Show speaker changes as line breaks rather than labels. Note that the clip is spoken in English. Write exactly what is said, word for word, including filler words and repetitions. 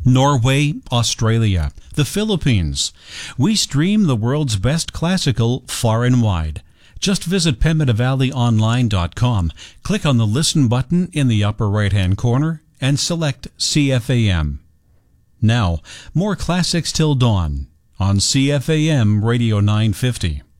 Norway, Australia, the Philippines. We stream the world's best classical far and wide. Just visit pemmitta valley online dot com, click on the Listen button in the upper right-hand corner, and select C F A M. Now, more classics till dawn on C F A M Radio nine fifty.